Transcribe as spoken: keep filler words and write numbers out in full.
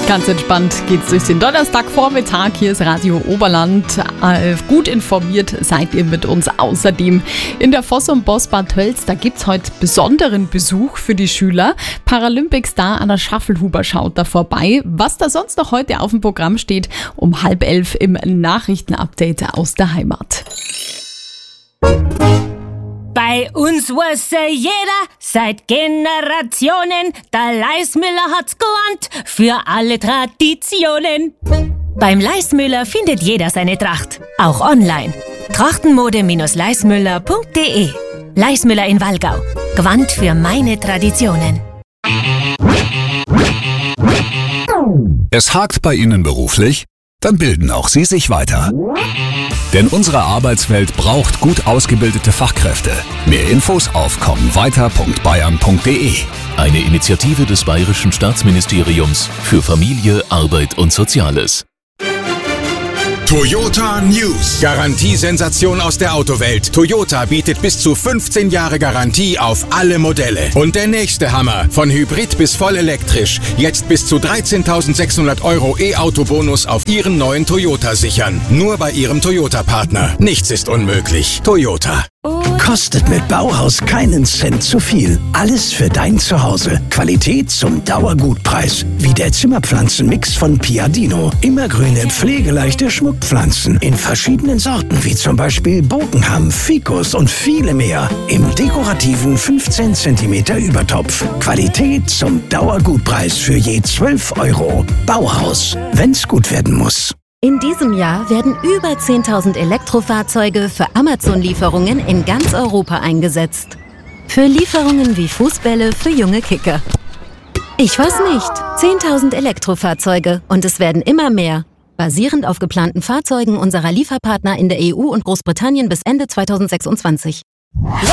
Ganz entspannt geht's durch den Donnerstagvormittag. Hier ist Radio Oberland. Äh, gut informiert seid ihr mit uns. Außerdem in der Voss und Boss Bad Tölz, da gibt's heute besonderen Besuch für die Schüler. Paralympic-Star Anna Schaffelhuber schaut da vorbei. Was da sonst noch heute auf dem Programm steht, um halb elf im Nachrichtenupdate aus der Heimat. Bei uns wusste jeder seit Generationen, der Leismüller hat's gelernt für alle Traditionen. Beim Leismüller findet jeder seine Tracht, auch online. Trachtenmode Leismüller punkt de. Leismüller in Wallgau. Gewand für meine Traditionen. Es hakt bei Ihnen beruflich? Dann bilden auch Sie sich weiter. Denn unsere Arbeitswelt braucht gut ausgebildete Fachkräfte. Mehr Infos auf kommenweiter punkt bayern punkt de. Eine Initiative des Bayerischen Staatsministeriums für Familie, Arbeit und Soziales. Toyota News. Garantiesensation aus der Autowelt. Toyota bietet bis zu fünfzehn Jahre Garantie auf alle Modelle. Und der nächste Hammer. Von Hybrid bis voll elektrisch. Jetzt bis zu dreizehntausendsechshundert Euro E-Auto-Bonus auf Ihren neuen Toyota sichern. Nur bei Ihrem Toyota-Partner. Nichts ist unmöglich. Toyota. Kostet mit Bauhaus keinen Cent zu viel. Alles für dein Zuhause. Qualität zum Dauergutpreis. Wie der Zimmerpflanzenmix von Piadino. Immergrüne, pflegeleichte Schmuckpflanzen. In verschiedenen Sorten, wie zum Beispiel Bogenham, Ficus und viele mehr. Im dekorativen fünfzehn Zentimeter Übertopf. Qualität zum Dauergutpreis für je zwölf Euro. Bauhaus. Wenn's gut werden muss. In diesem Jahr werden über zehntausend Elektrofahrzeuge für Amazon-Lieferungen in ganz Europa eingesetzt. Für Lieferungen wie Fußbälle für junge Kicker. Ich weiß nicht. zehntausend Elektrofahrzeuge und es werden immer mehr. Basierend auf geplanten Fahrzeugen unserer Lieferpartner in der E U und Großbritannien bis Ende zweitausendsechsundzwanzig.